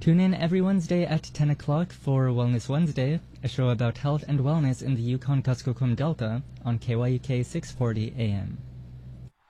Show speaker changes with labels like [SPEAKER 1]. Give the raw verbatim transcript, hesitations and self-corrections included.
[SPEAKER 1] Tune in every Wednesday at ten o'clock for Wellness Wednesday, a show about health and wellness in the Yukon-Kuskokwim Delta on K Y U K six forty A M.